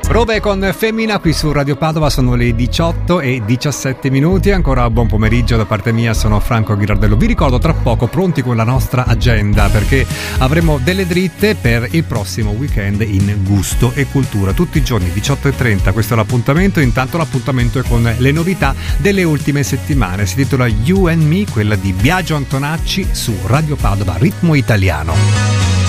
Prove con Femmina qui su Radio Padova, sono le 18:17. Ancora buon pomeriggio da parte mia, sono Franco Ghirardello. Vi ricordo tra poco pronti con la nostra agenda, perché avremo delle dritte per il prossimo weekend in Gusto e Cultura. Tutti i giorni 18:30, questo è l'appuntamento. Intanto l'appuntamento è con le novità delle ultime settimane. Si titola You and Me, quella di Biagio Antonacci su Radio Padova, ritmo italiano.